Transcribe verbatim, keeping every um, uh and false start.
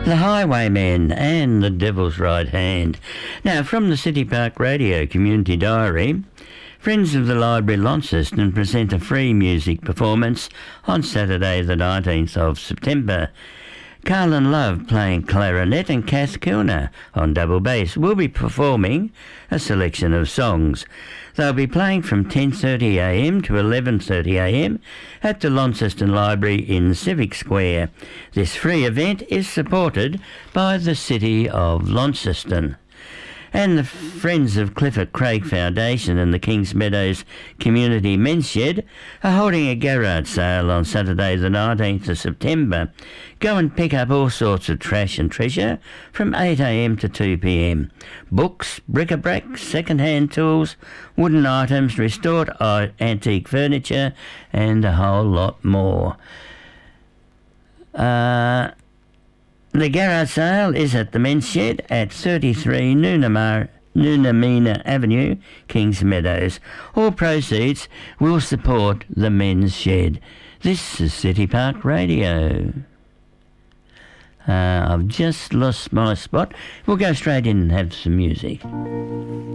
The Highwaymen and The Devil's Right Hand. Now, from the City Park Radio Community Diary, Friends of the Library Launceston present a free music performance on Saturday the nineteenth of September. Carlin Love playing clarinet and Kath Kilner on double bass will be performing a selection of songs. They'll be playing from ten thirty a m to eleven thirty a m at the Launceston Library in Civic Square. This free event is supported by the City of Launceston. And the Friends of Clifford Craig Foundation and the Kings Meadows Community Men's Shed are holding a garage sale on Saturday the nineteenth of September. Go and pick up all sorts of trash and treasure from eight a m to two p m. Books, bric-a-brac, second-hand tools, wooden items, restored antique furniture and a whole lot more. Uh... The garage sale is at the Men's Shed at thirty-three Noonamar, Noonamina Avenue, Kings Meadows. All proceeds will support the Men's Shed. This is City Park Radio. Uh, I've just lost my spot. We'll go straight in and have some music.